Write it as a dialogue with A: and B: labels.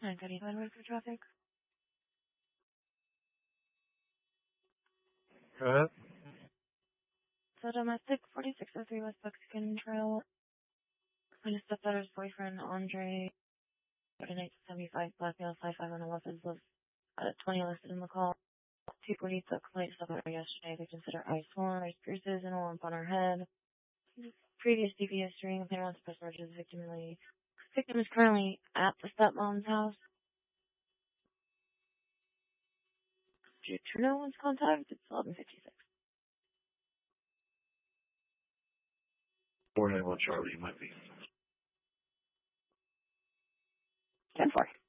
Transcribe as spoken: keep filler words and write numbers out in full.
A: nine thirty-nine wait for traffic.
B: Go ahead.
A: So domestic, forty-six oh three West Mexican Trail. My stepdaughter's boyfriend, Andre, an eight seventy-five black male, five five on the weapons, lives at twenty listed in the call. two forty took complaint stuff out yesterday. They consider eye swollen, eyes pierces, and a lump on her head. Previous D P history, and wants to press charges. Victim really. Victim is currently at the stepmom's house. Due to no one's contact, it's eleven fifty-six.
B: four nine one Charlie, you might be.
A: ten four.